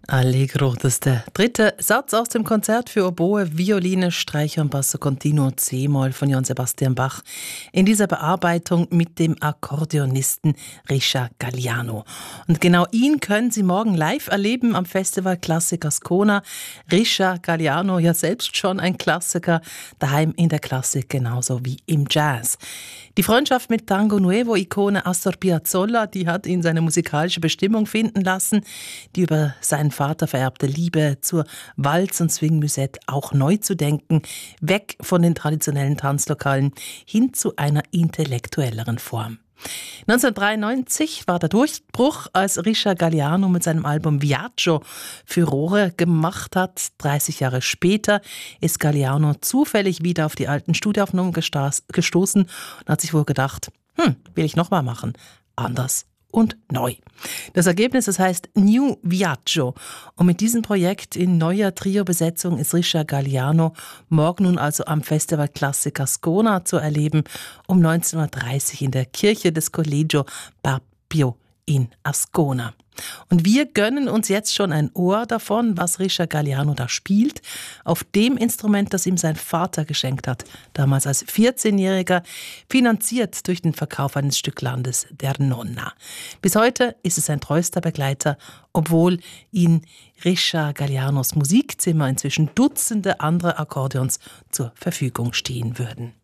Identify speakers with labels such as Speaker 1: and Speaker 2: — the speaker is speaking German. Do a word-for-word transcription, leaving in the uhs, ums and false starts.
Speaker 1: Allegro, das ist der dritte Satz aus dem Konzert für Oboe, Violine, Streicher und Basso Continuo C-Moll von Johann Sebastian Bach in dieser Bearbeitung mit dem Akkordeonisten Richard Galliano. Und genau ihn können Sie morgen live erleben am Festival Classic Ascona. Richard Galliano, ja selbst schon ein Klassiker, daheim in der Klassik genauso wie im Jazz. Die Freundschaft mit Tango Nuevo-Ikone Astor Piazzolla, die hat ihn seine musikalische Bestimmung finden lassen, die über seinen Vater vererbte Liebe zur Walz- und Swing-Musette auch neu zu denken, weg von den traditionellen Tanzlokalen hin zu einer intellektuelleren Form. neunzehnhundertdreiundneunzig war der Durchbruch, als Richard Galliano mit seinem Album Viaggio Furore gemacht hat. dreißig Jahre später ist Galliano zufällig wieder auf die alten Studioaufnahmen gestoßen und hat sich wohl gedacht, hm, will ich nochmal machen. Anders und neu. Das Ergebnis, das heißt New Viaggio. Und mit diesem Projekt in neuer Trio-Besetzung ist Richard Galliano morgen nun also am Festival Classic Ascona zu erleben, um neunzehn Uhr dreißig in der Kirche des Collegio Papio in Ascona. Und wir gönnen uns jetzt schon ein Ohr davon, was Richard Galliano da spielt, auf dem Instrument, das ihm sein Vater geschenkt hat, damals als vierzehnjähriger, finanziert durch den Verkauf eines Stück Landes, der Nonna. Bis heute ist es sein treuester Begleiter, obwohl in Richard Gallianos Musikzimmer inzwischen Dutzende andere Akkordeons zur Verfügung stehen würden.